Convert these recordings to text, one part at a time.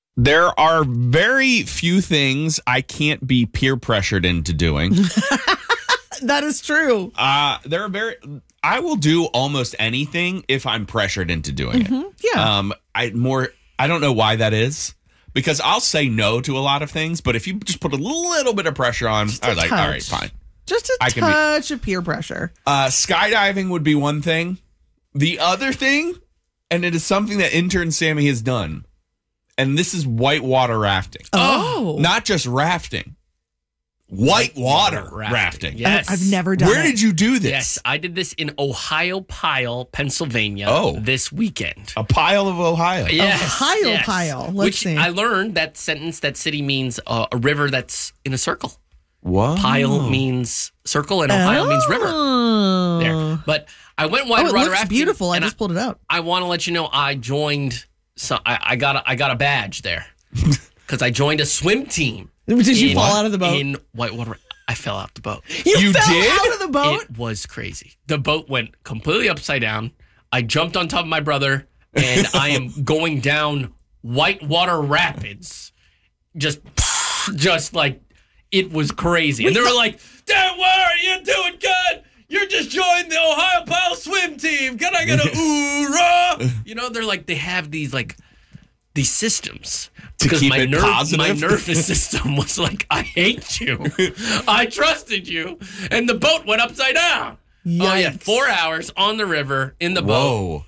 There are very few things I can't be peer pressured into doing. That is true. I will do almost anything if I'm pressured into doing it. Yeah. I don't know why that is, because I'll say no to a lot of things, but if you just put a little bit of pressure on, I was like, all right, fine. Just a touch of peer pressure. Skydiving would be one thing. The other thing, and it is something that intern Sammy has done, and this is whitewater rafting. Oh. Not just rafting. Whitewater rafting. Yes. I've never done Where did you do this? Yes, I did this in Ohio Pile, Pennsylvania this weekend. A pile of Ohio. Yes, Ohio Pile. Let's see. I learned that sentence, that city means a river that's in a circle. What? Pile means circle and Ohio means river. There. But I went whitewater rafting. It looks beautiful. I just pulled it out. I want to let you know I joined, I got a badge there because I joined a swim team. Did you fall out of the boat? In whitewater. I fell out the boat. You fell out of the boat? It was crazy. The boat went completely upside down. I jumped on top of my brother, and I am going down whitewater rapids. Just like, it was crazy. And they were like, don't worry, you're doing good. You just joined the Ohio Pile swim team. Can I get a hoorah? You know, they're like, they have these systems. Because my nervous system was like, I hate you. I trusted you. And the boat went upside down. Yikes. Oh, yeah. 4 hours on the river in the boat.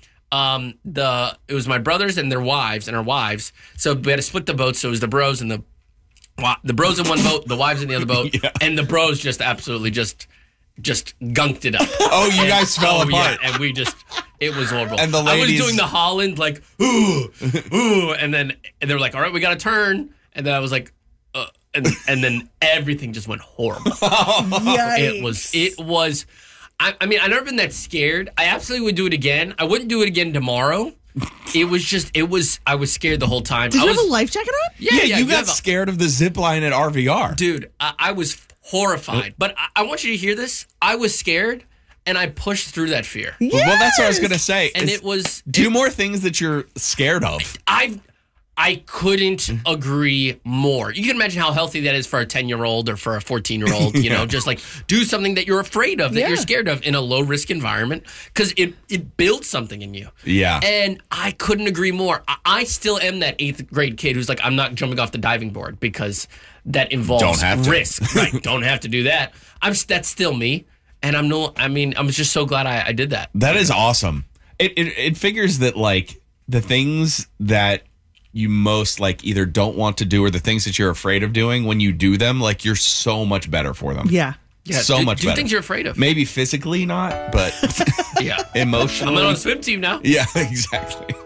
It was my brothers and their wives and our wives. So we had to split the boat. So it was the bros and the bros in one boat, the wives in the other boat. Yeah. And the bros just absolutely just gunked it up. Oh, you guys fell apart. Yeah, and it was horrible. And the ladies, I was doing the Holland, like, ooh, and they were like, all right, we got to turn. And then I was like, and then everything just went horrible. Yikes. It was, I mean, I've never been that scared. I absolutely would do it again. I wouldn't do it again tomorrow. I was scared the whole time. Did you have a life jacket on? Yeah, you got scared of the zip line at RVR. Dude, I was horrified. But I want you to hear this. I was scared, and I pushed through that fear. Yes! Well, that's what I was going to say. And it was... Do more things that you're scared of. I couldn't agree more. You can imagine how healthy that is for a 10-year-old or for a 14-year-old, you know, just like do something that you're afraid of, that you're scared of in a low-risk environment, because it builds something in you. Yeah. And I couldn't agree more. I still am that 8th grade kid who's like, I'm not jumping off the diving board because that involves risk. Right. Don't have to do that. That's still me. And I'm just so glad I did that. That is awesome. It figures that, like, the things that you most like either don't want to do or the things that you're afraid of doing, when you do them, like, you're so much better for them. Yeah. So much better. Do things you're afraid of. Maybe physically not, but yeah, emotionally. I'm on a swim team now. Yeah, exactly.